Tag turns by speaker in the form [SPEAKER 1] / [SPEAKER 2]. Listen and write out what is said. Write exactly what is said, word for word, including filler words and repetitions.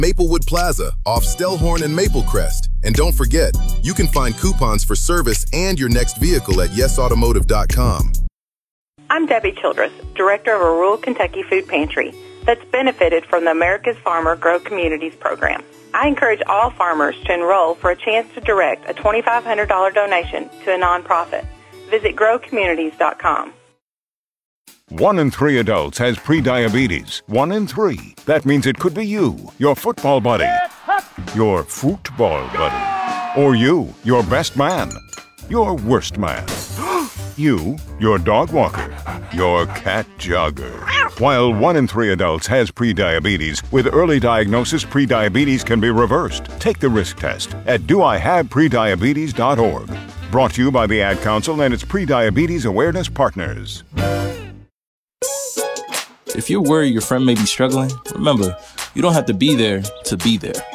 [SPEAKER 1] Maplewood Plaza, off Stellhorn and Maplecrest. And don't forget, you can find coupons for service and your next vehicle at yes automotive dot com.
[SPEAKER 2] I'm Debbie Childress, director of a rural Kentucky food pantry that's benefited from the America's Farmer Grow Communities program. I encourage all farmers to enroll for a chance to direct a twenty-five hundred dollars donation to a nonprofit. Visit grow communities dot com.
[SPEAKER 3] One in three adults has prediabetes. One in three. That means it could be you, your football buddy, your football buddy, or you, your best man, your worst man, you, your dog walker, your cat jogger. While one in three adults has prediabetes, with early diagnosis, prediabetes can be reversed. Take the risk test at do I have prediabetes dot org. Brought to you by the Ad Council and its Prediabetes Awareness Partners.
[SPEAKER 4] If you're worried your friend may be struggling, remember, you don't have to be there to be there.